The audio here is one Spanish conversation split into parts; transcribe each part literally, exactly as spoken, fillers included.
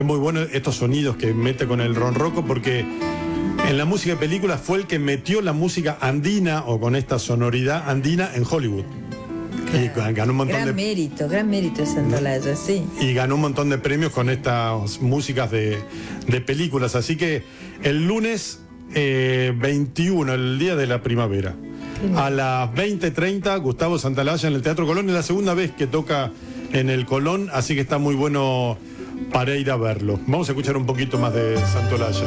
Muy bueno estos sonidos que mete con el ronroco, porque en la música de películas fue el que metió la música andina o con esta sonoridad andina en Hollywood. Claro. Y ganó un montón gran de mérito, gran mérito de Santolaya, sí. Y ganó un montón de premios con estas músicas de, de películas. Así que el lunes eh, veintiuno, el día de la primavera, a las veinte treinta, Gustavo Santaolalla en el Teatro Colón. Es la segunda vez que toca en el Colón, así que está muy bueno para ir a verlo. Vamos a escuchar un poquito más de Santaolalla.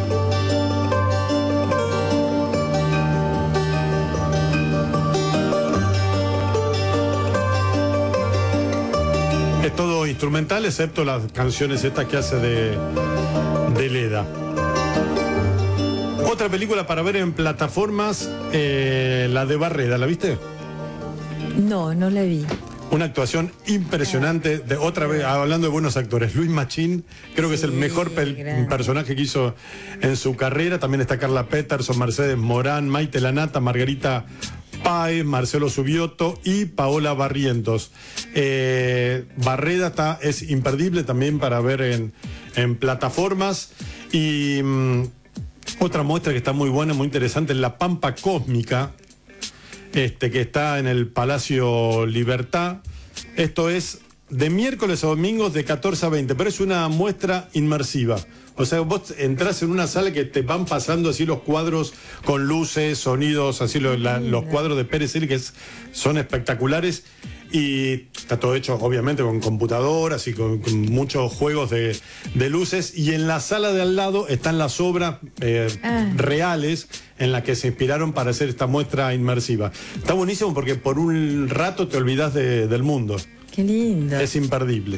Es todo instrumental, excepto las canciones estas que hace de, de Leda. Otra película para ver en plataformas, eh, la de Barreda, ¿la viste? No, no la vi. Una actuación impresionante, de otra vez, hablando de buenos actores. Luis Machín, creo que sí, es el mejor pel- personaje que hizo en su carrera. También está Carla Peterson, Mercedes Morán, Maite Lanata, Margarita Páez, Marcelo Subioto y Paola Barrientos. Eh, Barreda está, es imperdible también para ver en, en plataformas. Y mmm, otra muestra que está muy buena, muy interesante, es La Pampa Cósmica, este, que está en el Palacio Libertad. Esto es de miércoles a domingos de catorce a veinte, pero es una muestra inmersiva. O sea, vos entrás en una sala que te van pasando así los cuadros con luces, sonidos, así lo, la, los cuadros de Pérez Celi, que es, son espectaculares. Y está todo hecho, obviamente, con computadoras y con, con muchos juegos de, de luces. Y en la sala de al lado están las obras eh, ah. reales en las que se inspiraron para hacer esta muestra inmersiva. Está buenísimo porque por un rato te olvidás de, del mundo. Qué lindo. Es imperdible.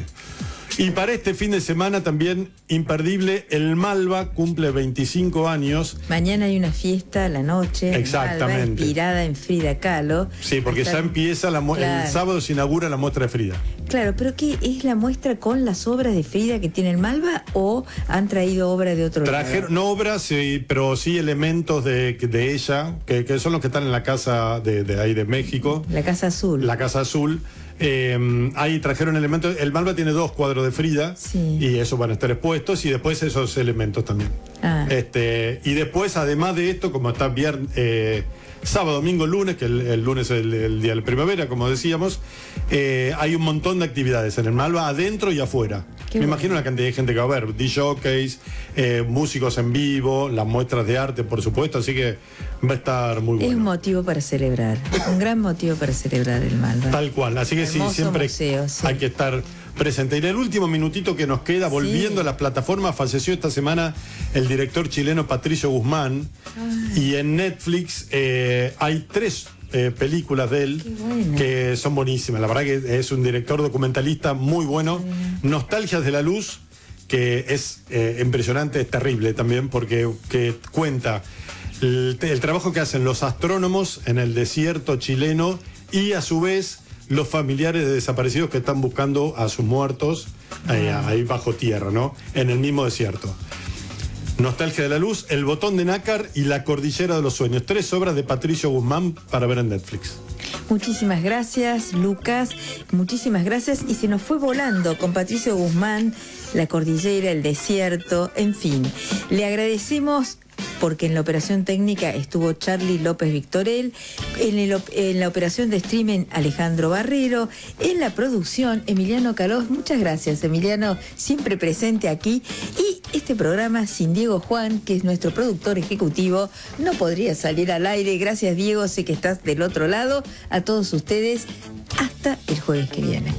Y para este fin de semana también imperdible, el Malva cumple veinticinco años. Mañana hay una fiesta a la noche. Exactamente. Malva, inspirada en Frida Kahlo. Sí, porque Hasta... ya empieza, la claro. el sábado se inaugura la muestra de Frida. Claro, pero ¿qué es la muestra con las obras de Frida que tiene el Malva o han traído obras de otro lugar? Trajeron, no obras, sí, pero sí elementos de, de ella, que, que son los que están en la casa de, de ahí de México. La Casa Azul. La Casa Azul. Eh, ahí trajeron elementos. El Malva tiene dos cuadros de Frida, sí, y esos van a estar expuestos, y después esos elementos también. Ah. Este, y después, además de esto, como está viernes, eh, sábado, domingo, lunes, que el, el lunes es el, el día de la primavera, como decíamos, eh, hay un montón de actividades en el Malva, adentro y afuera. Qué Me bueno. imagino la cantidad de gente que va a ver, D Js, eh, músicos en vivo, las muestras de arte, por supuesto, así que va a estar muy bueno. Es un motivo para celebrar, un gran motivo para celebrar el Malva. Tal cual, así que Hermoso sí, siempre museo, sí. hay que estar presente. Y en el último minutito que nos queda, volviendo sí. a las plataformas, falleció esta semana el director chileno Patricio Guzmán. Ay. Y en Netflix eh, hay tres eh, películas de él que son buenísimas. La verdad que es un director documentalista muy bueno. Sí. Nostalgias de la Luz, que es eh, impresionante, es terrible también, porque que cuenta el, el trabajo que hacen los astrónomos en el desierto chileno y a su vez los familiares de desaparecidos que están buscando a sus muertos eh, ahí bajo tierra, ¿no? En el mismo desierto. Nostalgia de la Luz, El Botón de Nácar y La Cordillera de los Sueños. Tres obras de Patricio Guzmán para ver en Netflix. Muchísimas gracias, Lucas. Muchísimas gracias. Y se nos fue volando con Patricio Guzmán, La Cordillera, El Desierto, en fin. Le agradecemos porque en la operación técnica estuvo Charlie López Victorel, en, el, en la operación de streaming Alejandro Barrero, en la producción Emiliano Calós. Muchas gracias, Emiliano, siempre presente aquí. Y este programa sin Diego Juan, que es nuestro productor ejecutivo, no podría salir al aire. Gracias, Diego, sé que estás del otro lado. A todos ustedes, hasta el jueves que viene.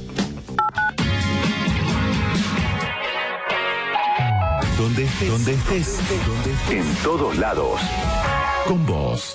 Donde estés, donde estés, donde estés, en todos lados, con vos.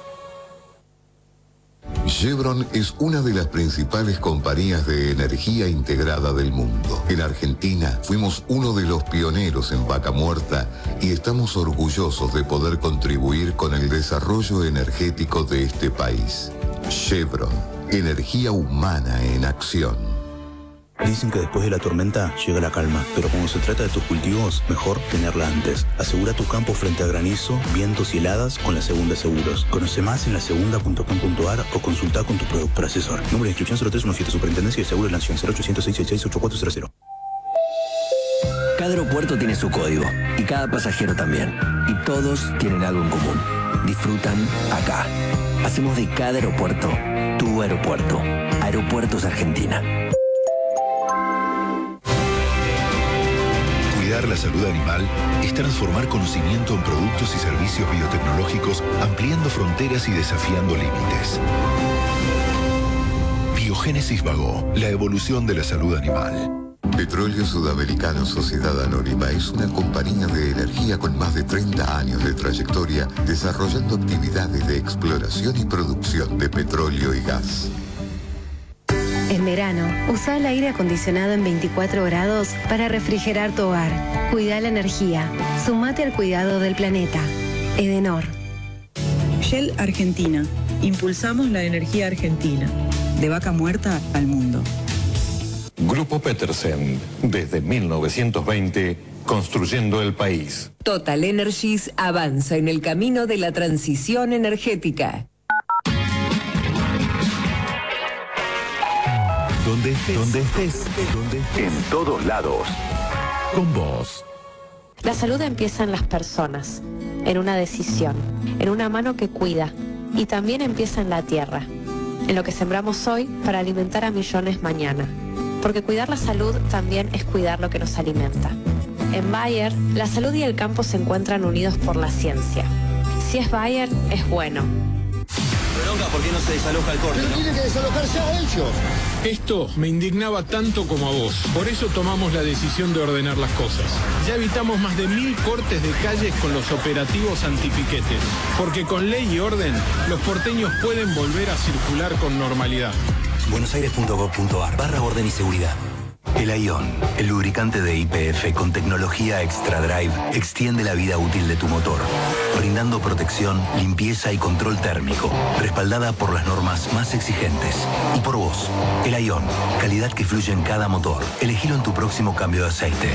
Chevron es una de las principales compañías de energía integrada del mundo. En Argentina fuimos uno de los pioneros en Vaca Muerta y estamos orgullosos de poder contribuir con el desarrollo energético de este país. Chevron, energía humana en acción. Dicen que después de la tormenta llega la calma, pero cuando se trata de tus cultivos, mejor tenerla antes. Asegura tu campo frente a granizo, vientos y heladas con La Segunda Seguros. Conoce más en la segunda punto com punto a r o consulta con tu productor asesor. Número de inscripción cero tres uno siete, Superintendencia de Seguros de la Nación, cero ochocientos, seiscientos sesenta y seis, ocho cuatro cero cero. Cada aeropuerto tiene su código y cada pasajero también. Y todos tienen algo en común. Disfrutan acá. Hacemos de cada aeropuerto tu aeropuerto. Aeropuertos Argentina. Cuidar la salud animal es transformar conocimiento en productos y servicios biotecnológicos, ampliando fronteras y desafiando límites. Biogénesis Vago, la evolución de la salud animal. Petróleo Sudamericano Sociedad Anónima es una compañía de energía con más de treinta años de trayectoria desarrollando actividades de exploración y producción de petróleo y gas. En verano, usa el aire acondicionado en veinticuatro grados para refrigerar tu hogar. Cuida la energía. Sumate al cuidado del planeta. Edenor. Shell Argentina. Impulsamos la energía argentina. De vaca muerta al mundo. Grupo Petersen, desde mil novecientos veinte, construyendo el país. Total Energies avanza en el camino de la transición energética. Donde estés, donde estés, donde estés. En todos lados. Con vos. La salud empieza en las personas, en una decisión, en una mano que cuida, y también empieza en la tierra, en lo que sembramos hoy para alimentar a millones mañana. Porque cuidar la salud también es cuidar lo que nos alimenta. En Bayer, la salud y el campo se encuentran unidos por la ciencia. Si es Bayer, es bueno. Bronca, ¿por qué no se desaloja el corte? Pero ¿no? tiene que desalojarse a ellos. Esto me indignaba tanto como a vos. Por eso tomamos la decisión de ordenar las cosas. Ya evitamos más de mil cortes de calles con los operativos antipiquetes. Porque con ley y orden, los porteños pueden volver a circular con normalidad. buenosaires punto gov punto ar barra orden y seguridad. El Ion, el lubricante de Y P F con tecnología Extra Drive, extiende la vida útil de tu motor, brindando protección, limpieza y control térmico, respaldada por las normas más exigentes. Y por vos, el Ion, calidad que fluye en cada motor. Elegilo en tu próximo cambio de aceite.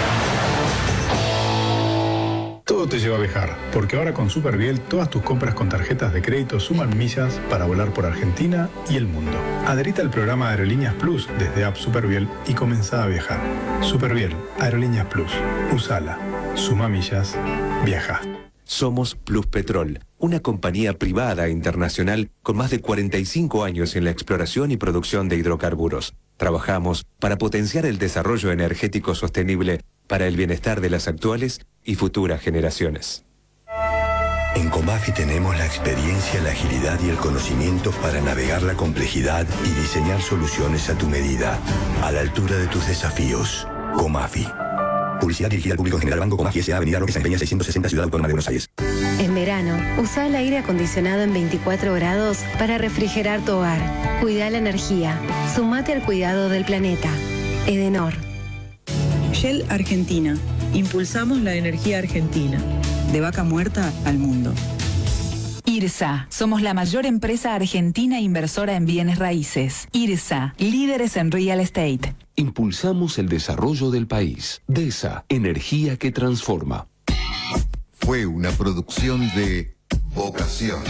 Todo te lleva a viajar, porque ahora con Superviel todas tus compras con tarjetas de crédito suman millas para volar por Argentina y el mundo. Adherite al programa de Aerolíneas Plus desde App Superviel y comenzá a viajar. Superviel, Aerolíneas Plus. Usala. Suma millas. Viaja. Somos Plus Petrol, una compañía privada internacional con más de cuarenta y cinco años en la exploración y producción de hidrocarburos. Trabajamos para potenciar el desarrollo energético sostenible para el bienestar de las actuales y futuras generaciones. En Comafi tenemos la experiencia, la agilidad y el conocimiento para navegar la complejidad y diseñar soluciones a tu medida, a la altura de tus desafíos. Comafi. Publicidad dirigida al público en general. Banco Comafi S A. Avenida Roque San Peña seiscientos sesenta, Ciudad Autónoma de Buenos Aires. En verano, usa el aire acondicionado en veinticuatro grados para refrigerar tu hogar. Cuida la energía. Sumate al cuidado del planeta. Edenor. Shell Argentina. Impulsamos la energía argentina. De vaca muerta al mundo. IRSA. Somos la mayor empresa argentina inversora en bienes raíces. IRSA. Líderes en real estate. Impulsamos el desarrollo del país. DESA. Energía que transforma. Fue una producción de Vocación.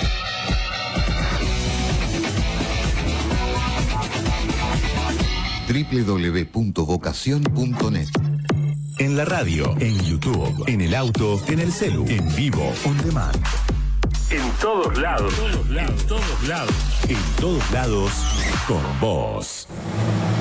doble u doble u doble u punto vocación punto net. En la radio, en YouTube, en el auto, en el celu, en vivo, on demand. En todos lados. En todos lados. En todos lados. En todos lados. Con vos.